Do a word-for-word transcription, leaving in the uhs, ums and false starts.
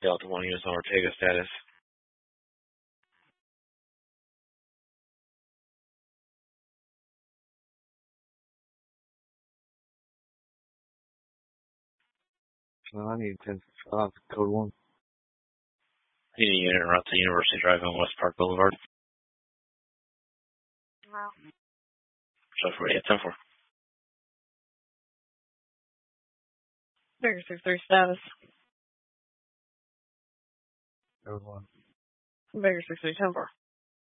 Delta one units on Ortega status. No, I need ten five, code one. I need a unit around to University Drive on West Park Boulevard. Wow. So for yeah, ten four. Vegas six three status. Code one. Vegas six three ten four.